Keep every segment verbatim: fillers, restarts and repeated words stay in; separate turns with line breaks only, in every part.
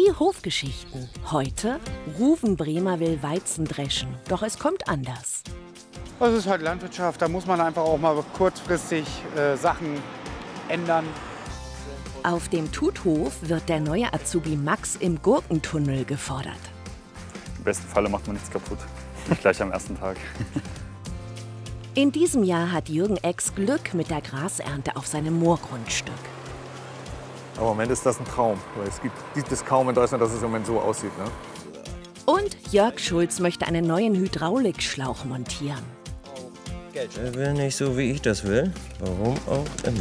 Die Hofgeschichten. Heute, Ruven Bremer will Weizen dreschen, doch es kommt anders.
Das ist halt Landwirtschaft, da muss man einfach auch mal kurzfristig äh, Sachen ändern.
Auf dem Tuthof wird der neue Azubi Max im Gurkentunnel gefordert.
Im besten Falle macht man nichts kaputt, nicht gleich am ersten Tag.
In diesem Jahr hat Jürgen Ex Glück mit der Grasernte auf seinem Moorgrundstück.
Aber im Moment ist das ein Traum. Weil es gibt, gibt es kaum in Deutschland, dass es im Moment so aussieht. Ne?
Und Jörg Schulz möchte einen neuen Hydraulikschlauch montieren.
Er will nicht so, wie ich das will. Warum auch immer.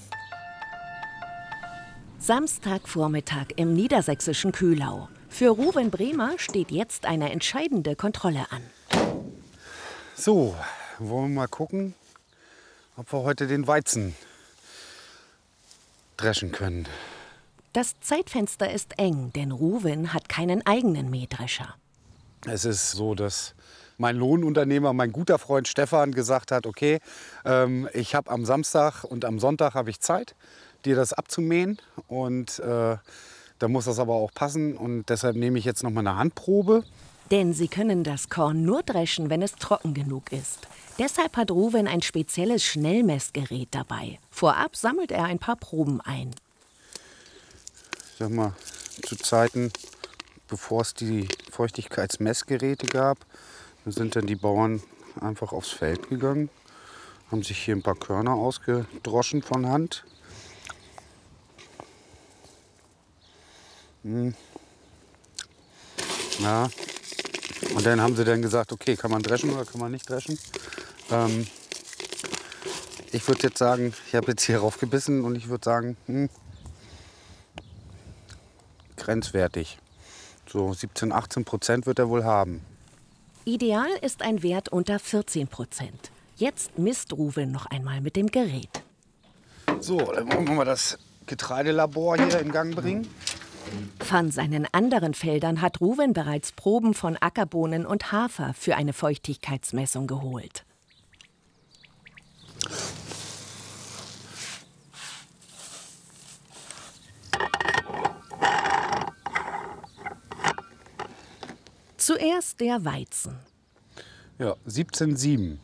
Samstagvormittag im niedersächsischen Kühlau. Für Ruven Bremer steht jetzt eine entscheidende Kontrolle an.
So, wollen wir mal gucken, ob wir heute den Weizen dreschen können.
Das Zeitfenster ist eng, denn Ruven hat keinen eigenen Mähdrescher.
Es ist so, dass mein Lohnunternehmer, mein guter Freund Stefan, gesagt hat, okay, ähm, ich habe am Samstag und am Sonntag habe ich Zeit, dir das abzumähen. Und äh, da muss das aber auch passen. Und deshalb nehme ich jetzt noch mal eine Handprobe.
Denn sie können das Korn nur dreschen, wenn es trocken genug ist. Deshalb hat Ruven ein spezielles Schnellmessgerät dabei. Vorab sammelt er ein paar Proben ein.
Ich sag mal, zu Zeiten, bevor es die Feuchtigkeitsmessgeräte gab, sind dann die Bauern einfach aufs Feld gegangen, haben sich hier ein paar Körner ausgedroschen von Hand. Hm. Ja. Und dann haben sie dann gesagt, okay, kann man dreschen oder kann man nicht dreschen? Ähm, ich würde jetzt sagen, ich habe jetzt hier raufgebissen und ich würde sagen, hm, grenzwertig. So siebzehn, achtzehn Prozent wird er wohl haben.
Ideal ist ein Wert unter vierzehn Prozent. Jetzt misst Ruven noch einmal mit dem Gerät.
So, dann wollen wir mal das Getreidelabor hier in Gang bringen.
Von seinen anderen Feldern hat Ruven bereits Proben von Ackerbohnen und Hafer für eine Feuchtigkeitsmessung geholt. Zuerst der Weizen.
Ja, siebzehn Komma sieben.